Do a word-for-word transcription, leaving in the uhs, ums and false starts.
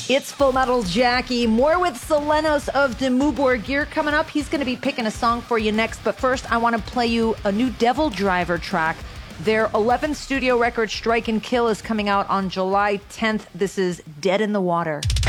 It's Full Metal Jackie. More with Selenos of the Mubor Gear coming up. He's going to be picking a song for you next. But first, I want to play you a new Devil Driver track. Their eleventh studio record, Strike and Kill, is coming out on July tenth. This is Dead in the Water.